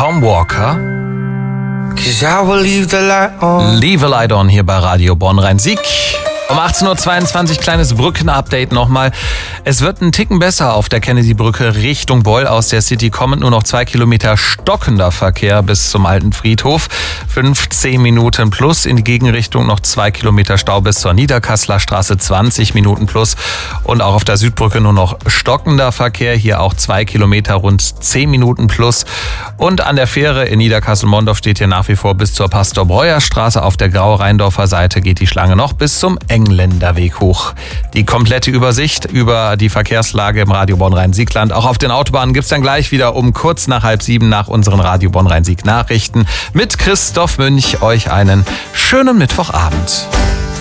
Tom Walker. Leave a Light On hier bei Radio Bonn-Rhein-Sieg. Um 18.22 Uhr, kleines Brückenupdate nochmal. Es wird ein Ticken besser auf der Kennedy-Brücke Richtung Beul. Aus der City kommend nur noch 2 Kilometer stockender Verkehr bis zum alten Friedhof. 15 Minuten plus. In die Gegenrichtung noch 2 Kilometer Stau bis zur Niederkasseler Straße, 20 Minuten plus. Und auch auf der Südbrücke nur noch stockender Verkehr. Hier auch 2 Kilometer, rund 10 Minuten plus. Und an der Fähre in Niederkassel-Mondorf steht hier nach wie vor bis zur Pastor-Breuer-Straße. Auf der Grau-Rheindorfer Seite geht die Schlange noch bis zum Engländerweg hoch. Die komplette Übersicht über die Verkehrslage im Radio Bonn-Rhein-Siegland. Auch auf den Autobahnen gibt's dann gleich wieder um kurz nach 6:30 nach unseren Radio Bonn-Rhein-Sieg Nachrichten mit Christoph Münch. Euch einen schönen Mittwochabend.